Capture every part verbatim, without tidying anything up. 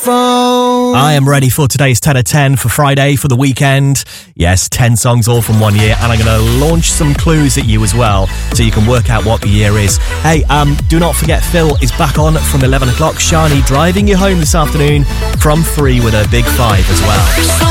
phone. I am ready for today's ten of ten for Friday, for the weekend. Yes, ten songs all from one year, and I'm going to launch some clues at you as well, so you can work out what the year is. Hey, um, do not forget Phil is back on from eleven o'clock. Shani driving you home this afternoon from three with a big five as well.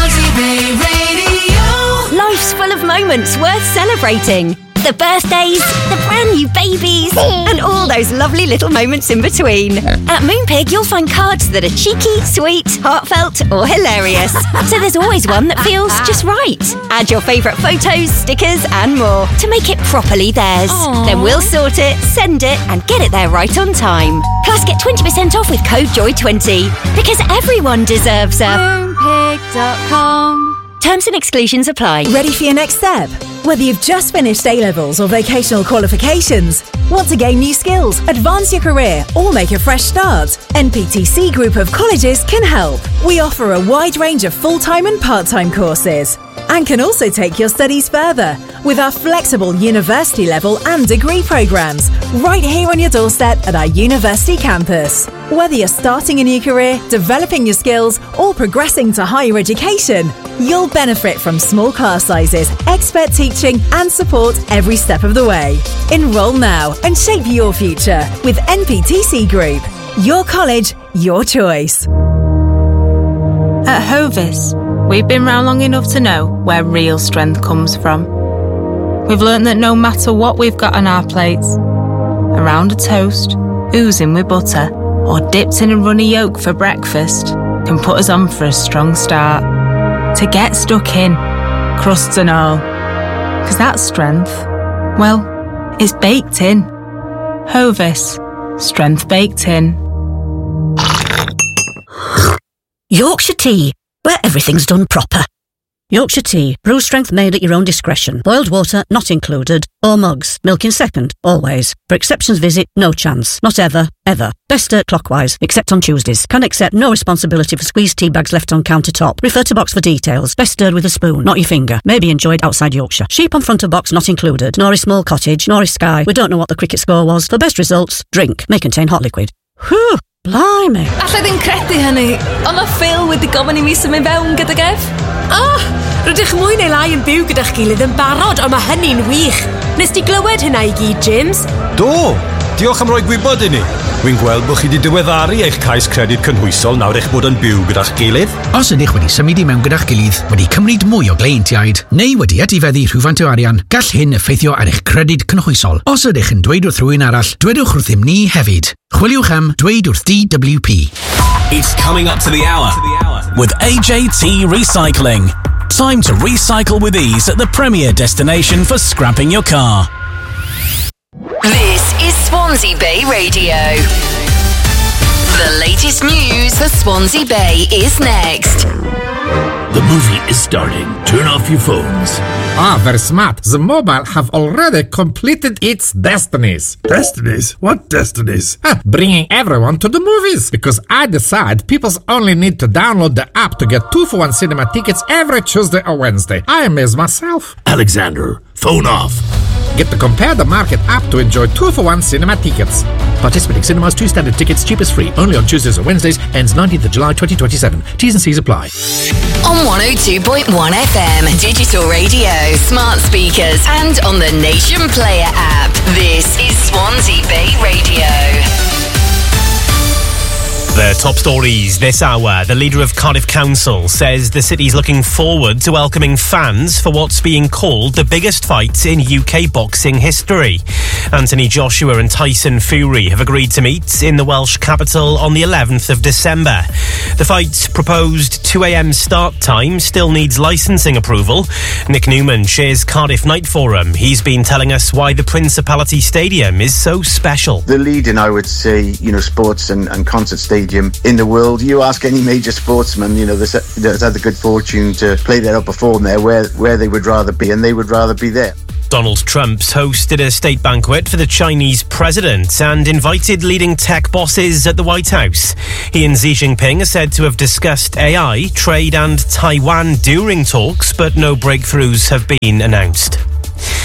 Life's full of moments worth celebrating. The birthdays, the brand new babies, and all those lovely little moments in between. At Moonpig, you'll find cards that are cheeky, sweet, heartfelt, or hilarious. So there's always one that feels just right. Add your favourite photos, stickers, and more to make it properly theirs. Aww. Then we'll sort it, send it, and get it there right on time. Plus, get twenty percent off with code joy twenty, because everyone deserves a moonpig dot com. Terms and exclusions apply. Ready for your next step? Whether you've just finished A-levels or vocational qualifications, want to gain new skills, advance your career, or make a fresh start, N P T C Group of Colleges can help. We offer a wide range of full-time and part-time courses, and can also take your studies further with our flexible university level and degree programs right here on your doorstep at our university campus. Whether you're starting a new career, developing your skills, or progressing to higher education, you'll benefit from small class sizes, expert teaching, and support every step of the way. Enroll now and shape your future with N P T C Group. Your college, your choice. At Hovis, we've been round long enough to know where real strength comes from. We've learnt that no matter what we've got on our plates, around a toast, oozing with butter, or dipped in a runny yolk for breakfast, can put us on for a strong start. To get stuck in, crusts and all. Because that strength, well, it's baked in. Hovis, strength baked in. Yorkshire Tea, where everything's done proper. Yorkshire Tea, brew strength made at your own discretion. Boiled water not included, or mugs. Milk in second, always. For exceptions visit, no chance. Not ever, ever. Best stir clockwise, except on Tuesdays. Can accept no responsibility for squeezed tea bags left on countertop. Refer to box for details. Best stirred with a spoon, not your finger. May be enjoyed outside Yorkshire. Sheep on front of box not included. Nor a small cottage, nor a sky. We don't know what the cricket score was. For best results, drink. May contain hot liquid. Whew! Blimey. Alla ddim credu hynny, ond mae Phil wedi gofyn i mi symud fewn gyda Gef. Ah, rydych mwy neu lai yn byw gyda'ch gilydd yn barod, ond mae hynny'n wych. Nes ti glywed hynna i gyd, James? Do, diolch am roi gwybod i ni. Wy'n gweld bod chi wedi diweddaru eich cais credyd cynhwysol nawr eich bod yn byw gyda'ch gilydd. Os ydych wedi symud i mewn gyda'ch gilydd, wedi cymryd mwy o gleintiaid, neu wedi etifeddu rhywfaint o arian, gall hyn effeithio ar eich credyd cynhwysol. Os ydych yn dweud wrth rhywun arall, dwedwch wrthym ni hefyd. Chwiliwch am dweud wrth D W P. It's coming up to the hour with A J T Recycling. Time to recycle with ease at the premier destination for scrapping your car. This is Swansea Bay Radio. The latest news for Swansea Bay is next. The movie is starting. Turn off your phones. Ah, very smart. The mobile have already completed its destinies. Destinies? What destinies? Ah, bringing everyone to the movies. Because I decide people only need to download the app to get two for one cinema tickets every Tuesday or Wednesday. I amaze myself. Alexander, phone off. Get the Compare the Market app to enjoy two for one cinema tickets. Participating cinemas, two standard tickets, cheapest free. Only on Tuesdays or Wednesdays. Ends nineteenth of July twenty twenty-seven. T's and C's apply. On one oh two point one F M, digital radio, smart speakers, and on the Nation Player app. This is Swansea Bay Radio. The top stories this hour. The leader of Cardiff Council says the city's looking forward to welcoming fans for what's being called the biggest fight in U K boxing history. Anthony Joshua and Tyson Fury have agreed to meet in the Welsh capital on the eleventh of December. The fight's proposed two a.m. start time still needs licensing approval. Nick Newman shares Cardiff Night Forum. He's been telling us why the Principality Stadium is so special. The leading, I would say, you know, sports and, and concert stadium in the world. You ask any major sportsman, you know, that's had the good fortune to play there or perform there, where, where they would rather be, and they would rather be there. Donald Trump's hosted a state banquet for the Chinese president and invited leading tech bosses at the White House. He and Xi Jinping are said to have discussed A I, trade and Taiwan during talks, but no breakthroughs have been announced.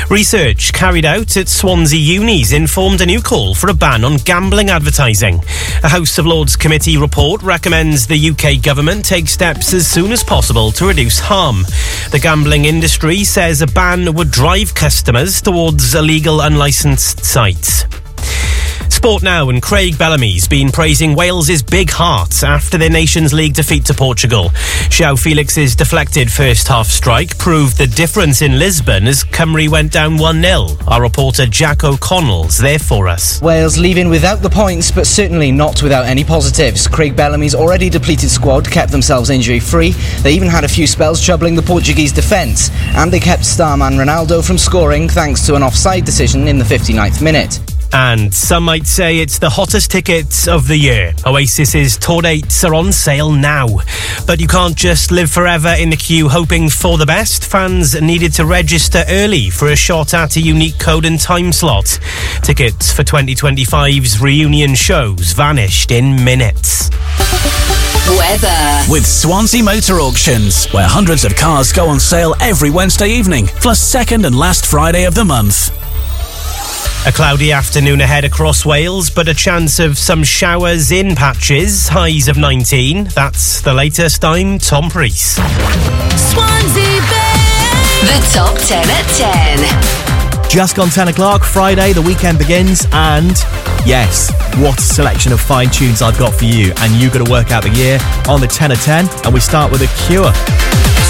Research carried out at Swansea Unis informed a new call for a ban on gambling advertising. A House of Lords committee report recommends the U K government take steps as soon as possible to reduce harm. The gambling industry says a ban would drive customers towards illegal unlicensed sites. Sport now, and Craig Bellamy's been praising Wales's big heart after their Nations League defeat to Portugal. João Felix's deflected first-half strike proved the difference in Lisbon as Cymru went down one nil. Our reporter Jack O'Connell's there for us. Wales leaving without the points, but certainly not without any positives. Craig Bellamy's already depleted squad kept themselves injury-free. They even had a few spells troubling the Portuguese defence, and they kept starman Ronaldo from scoring thanks to an offside decision in the fifty-ninth minute. And some might say it's the hottest tickets of the year. Oasis's tour dates are on sale now. But you can't just live forever in the queue hoping for the best. Fans needed to register early for a shot at a unique code and time slot. Tickets for twenty twenty-five's reunion shows vanished in minutes. Weather. With Swansea Motor Auctions, where hundreds of cars go on sale every Wednesday evening, plus second and last Friday of the month. A cloudy afternoon ahead across Wales, but a chance of some showers in patches. Highs of nineteen. That's the latest. I'm Tom Preece. Swansea Bay. The top ten at ten. Just gone ten o'clock, Friday, the weekend begins, and yes, what a selection of fine tunes I've got for you. And you've got to work out the year on the ten at ten, and we start with The Cure.